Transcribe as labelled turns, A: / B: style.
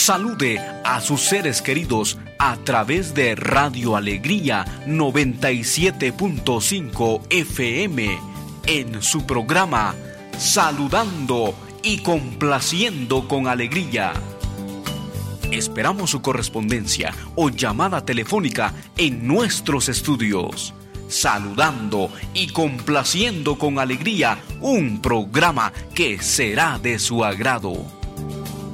A: Salude a sus seres queridos a través de Radio Alegría 97.5 FM en su programa Saludando y Complaciendo con Alegría. Esperamos su correspondencia o llamada telefónica en nuestros estudios. Saludando y Complaciendo con Alegría, un programa que será de su agrado.